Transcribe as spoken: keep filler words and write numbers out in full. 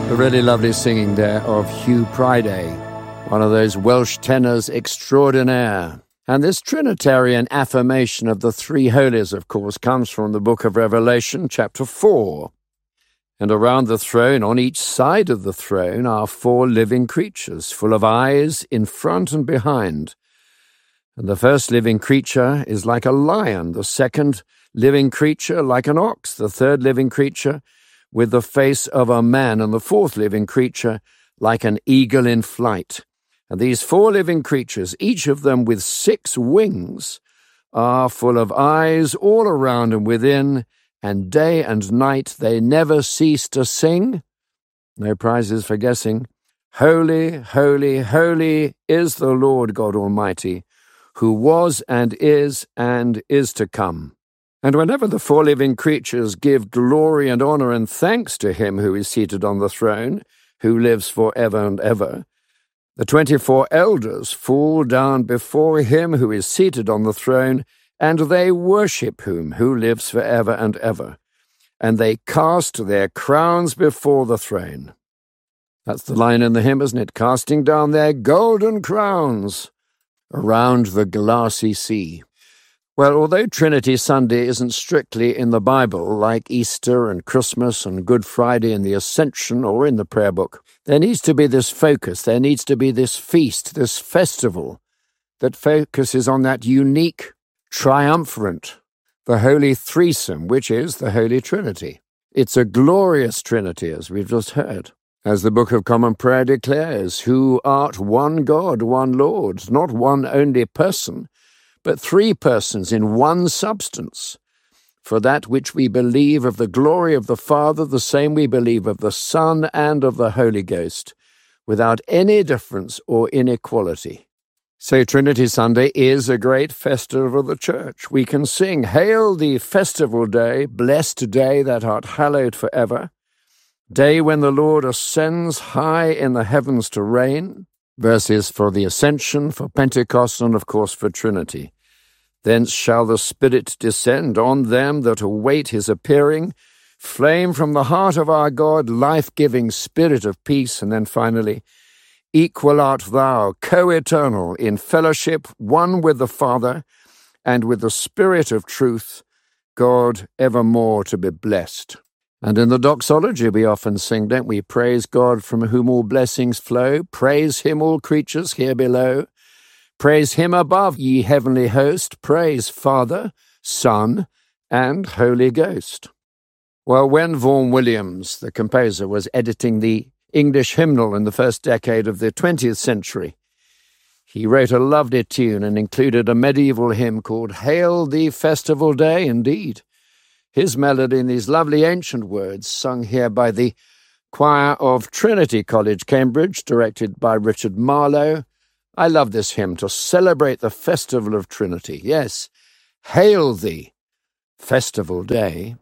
A really lovely singing there of Hugh Priday, one of those Welsh tenors extraordinaire. And this Trinitarian affirmation of the three holies, of course, comes from the book of Revelation, chapter four. And around the throne, on each side of the throne, are four living creatures, full of eyes in front and behind. And the first living creature is like a lion, the second living creature like an ox, the third living creature with the face of a man, and the fourth living creature like an eagle in flight. And these four living creatures, each of them with six wings, are full of eyes all around and within, and day and night they never cease to sing. No prizes for guessing. Holy, holy, holy is the Lord God Almighty, who was and is and is to come. And whenever the four living creatures give glory and honor and thanks to him who is seated on the throne, who lives for ever and ever, the twenty-four elders fall down before him who is seated on the throne, and they worship him who lives for ever and ever. And they cast their crowns before the throne. That's the line in the hymn, isn't it? Casting down their golden crowns around the glassy sea. Well, although Trinity Sunday isn't strictly in the Bible, like Easter and Christmas and Good Friday and the Ascension or in the prayer book, there needs to be this focus, there needs to be this feast, this festival that focuses on that unique triumvirate, the Holy Threesome, which is the Holy Trinity. It's a glorious Trinity, as we've just heard. As the Book of Common Prayer declares, who art one God, one Lord, not one only person, but three persons in one substance. For that which we believe of the glory of the Father, the same we believe of the Son and of the Holy Ghost, without any difference or inequality. So Trinity Sunday is a great festival of the Church. We can sing, Hail thee, festival day, blessed day that art hallowed forever, day when the Lord ascends high in the heavens to reign. Verses for the Ascension, for Pentecost, and of course for Trinity. Thence shall the Spirit descend on them that await his appearing, flame from the heart of our God, life-giving Spirit of peace. And then finally, equal art thou, co-eternal, in fellowship, one with the Father, and with the Spirit of truth, God evermore to be blessed. And in the doxology we often sing, don't we? Praise God from whom all blessings flow. Praise him, all creatures here below. Praise him above, ye heavenly host. Praise Father, Son, and Holy Ghost. Well, when Vaughan Williams, the composer, was editing the English hymnal in the first decade of the twentieth century, he wrote a lovely tune and included a medieval hymn called Hail thee, Festival Day, indeed. His melody in these lovely ancient words, sung here by the choir of Trinity College, Cambridge, directed by Richard Marlowe. I love this hymn to celebrate the festival of Trinity. Yes, hail thee, festival day.